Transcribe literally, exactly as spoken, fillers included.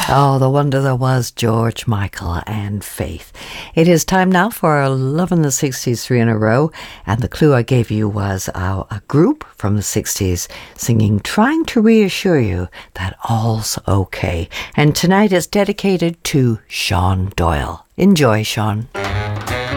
Oh, the wonder that was George Michael and Faith. It is time now for Love in the sixties, three in a row. And the clue I gave you was uh, a group from the sixties singing Trying to Reassure You That All's Okay. And tonight is dedicated to Sean Doyle. Enjoy, Sean.